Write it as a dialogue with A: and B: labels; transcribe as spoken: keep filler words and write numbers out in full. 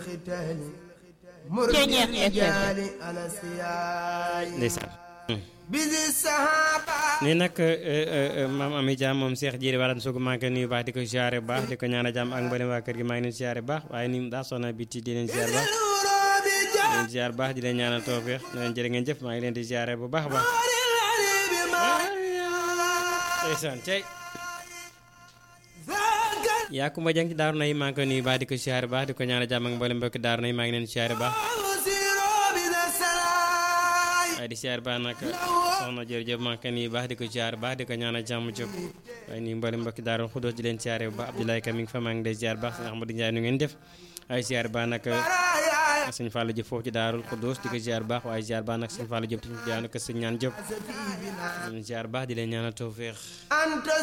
A: ndeysaan nii nag maam Ami Dia moom Cheikh Jéeri waran sugu maa ngi koy nuyu baax di ko ziare bu baax di ko ñaanal jàmm ak mboolem waa kër gi maa ngi leen ziare bu baax waaye ni daa soxna biti di leen ziare baax di leen ziare baax di leen ñaanal tawfeex di leen jërë ngeen jëf maa ngi leen di ziare bu baax a baax ndeysaan cey yaa ku ma jàng ci daaru na yi maa ngi koy nuyu baax di ko ziare baax di ko ñaanal jàmm ak mboolem mbokki daaru na yi maa ngi leen di ziare baax waaye di ziare baax nag soxna jërëjëf maa ngi koy nuyu baax di ko ziare baax di ko ñaanal jàmm jóg waaye nii mboolem mbokki daaru Xudoos di leen ziare bu baax Abdoulaye Ka mi ngi fa maa ngi lay ziare baax sëñ Ahmadou Ndiaye nu ngeen def waaye ziare baax nag sëñ Fallou Diop foofu ci daarul Xudoos di ko ziare baax waaye ziare baax nag sëñ Fallou Diop tamit jaanu ko sëñ ñaan Diop di leen ziare baax di leen ñaanal tawfeex